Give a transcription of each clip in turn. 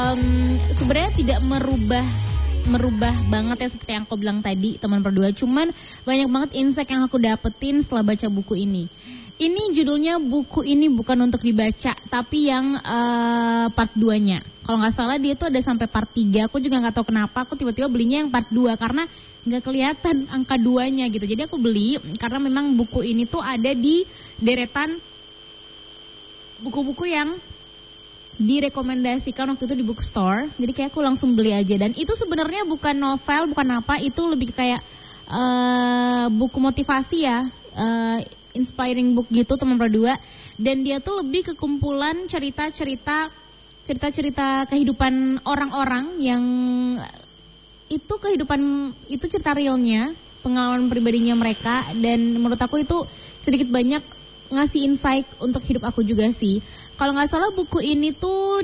sebenarnya tidak merubah banget ya seperti yang aku bilang tadi teman berdua. Cuman banyak banget insight yang aku dapetin setelah baca buku ini. Ini judulnya buku ini bukan untuk dibaca, tapi yang part 2-nya. Kalau nggak salah dia tuh ada sampai part 3. Aku juga nggak tahu kenapa aku tiba-tiba belinya yang part 2 karena nggak kelihatan angka 2-nya gitu. Jadi aku beli karena memang buku ini tuh ada di deretan buku-buku yang direkomendasikan waktu itu di bookstore. Jadi kayak aku langsung beli aja. Dan itu sebenarnya bukan novel, bukan apa, itu lebih kayak buku motivasi ya, inspiring book gitu teman berdua. Dan dia tuh lebih ke kumpulan cerita-cerita kehidupan orang-orang yang itu cerita realnya, pengalaman pribadinya mereka. Dan menurut aku itu sedikit banyak ngasih insight untuk hidup aku juga sih. Kalau nggak salah buku ini tuh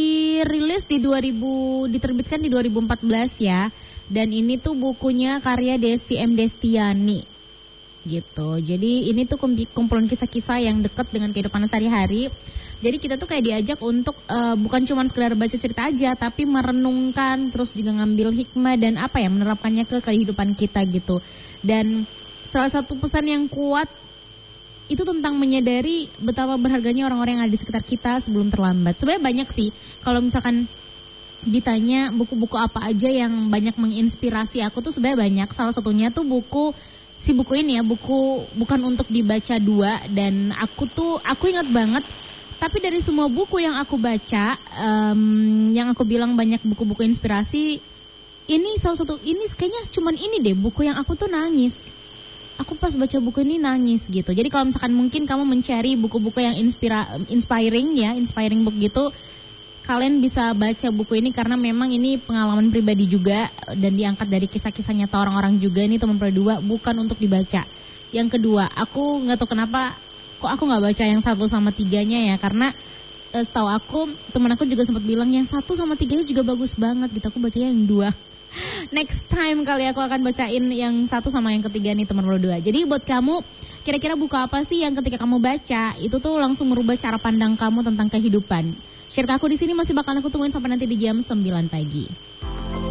diterbitkan di 2014 ya. Dan ini tuh bukunya karya Desi M. Destiani gitu. Jadi ini tuh kumpulan kisah-kisah yang dekat dengan kehidupan sehari-hari. Jadi kita tuh kayak diajak untuk bukan cuma sekedar baca cerita aja, tapi merenungkan, terus juga ngambil hikmah dan menerapkannya ke kehidupan kita gitu. Dan salah satu pesan yang kuat itu tentang menyadari betapa berharganya orang-orang yang ada di sekitar kita sebelum terlambat. Sebenarnya banyak sih, kalau misalkan ditanya buku-buku apa aja yang banyak menginspirasi aku tuh sebenarnya banyak. Salah satunya tuh buku ini ya, buku bukan untuk dibaca 2. Dan aku ingat banget, tapi dari semua buku yang aku baca, yang aku bilang banyak buku-buku inspirasi, ini kayaknya cuman ini deh buku yang aku tuh nangis. Aku pas baca buku ini nangis gitu. Jadi kalau misalkan mungkin kamu mencari buku-buku yang inspiring book gitu, kalian bisa baca buku ini karena memang ini pengalaman pribadi juga dan diangkat dari kisah-kisah nyata orang-orang juga. Ini teman berdua, bukan untuk dibaca. Yang kedua, aku nggak tahu kenapa kok aku nggak baca yang 1 sama 3-nya ya, karena setahu aku teman aku juga sempat bilang yang 1 sama 3-nya juga bagus banget gitu. Aku bacanya yang 2. Next time kali aku akan bacain yang 1 sama yang ketiga nih teman berdua. Jadi buat kamu, kira-kira buku apa sih yang ketika kamu baca itu tuh langsung merubah cara pandang kamu tentang kehidupan? Share ke aku di sini, masih bakal aku tungguin sampai nanti di jam 9 pagi.